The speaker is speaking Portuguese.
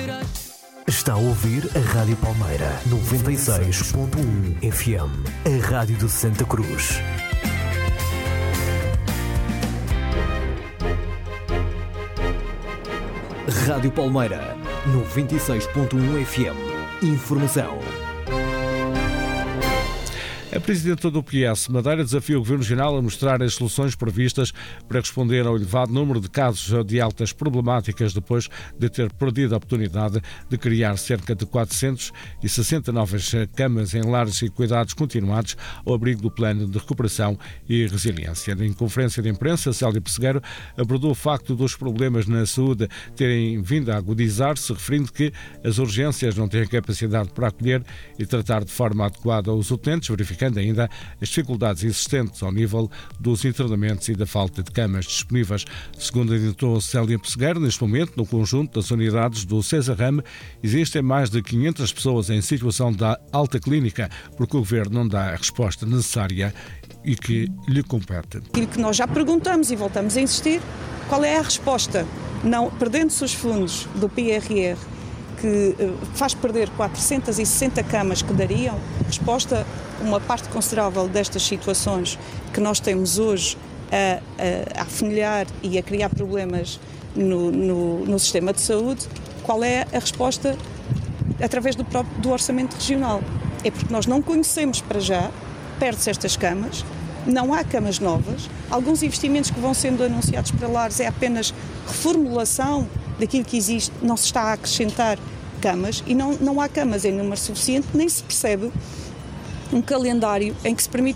Está a ouvir a Rádio Palmeira 96.1 FM, a Rádio de Santa Cruz. Rádio Palmeira 96.1 FM. Informação. A Presidenta do PS Madeira desafia o Governo Regional a mostrar as soluções previstas para responder ao elevado número de casos de altas problemáticas depois de ter perdido a oportunidade de criar cerca de 460 novas camas em lares e cuidados continuados ao abrigo do Plano de Recuperação e Resiliência. Em conferência de imprensa, Célia Pessegueiro abordou o facto dos problemas na saúde terem vindo a agudizar-se, referindo que as urgências não têm capacidade para acolher e tratar de forma adequada os utentes, verificando ainda as dificuldades existentes ao nível dos internamentos e da falta de camas disponíveis. Segundo adiantou Célia Pessegueiro, neste momento, no conjunto das unidades do Cesarrame, existem mais de 500 pessoas em situação de alta clínica, porque o Governo não dá a resposta necessária e que lhe compete. Aquilo que nós já perguntamos e voltamos a insistir, qual é a resposta? Não, perdendo-se os fundos do PRR, que faz perder 460 camas que dariam resposta a uma parte considerável destas situações que nós temos hoje a afunilhar e a criar problemas no sistema de saúde. Qual é a resposta? Através do orçamento regional. É porque nós não conhecemos para já, perde-se estas camas, não há camas novas, alguns investimentos que vão sendo anunciados para lares é apenas reformulação daquilo que existe, não se está a acrescentar camas e não há camas em número suficiente, nem se percebe um calendário em que se permite